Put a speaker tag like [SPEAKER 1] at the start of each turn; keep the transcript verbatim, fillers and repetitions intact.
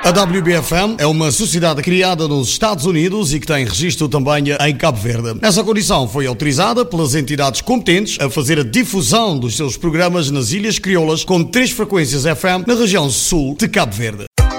[SPEAKER 1] A W B F M é uma sociedade criada nos Estados Unidos e que tem registro também em Cabo Verde. Essa condição foi autorizada pelas entidades competentes a fazer a difusão dos seus programas nas Ilhas Crioulas com três frequências F M na região sul de Cabo Verde.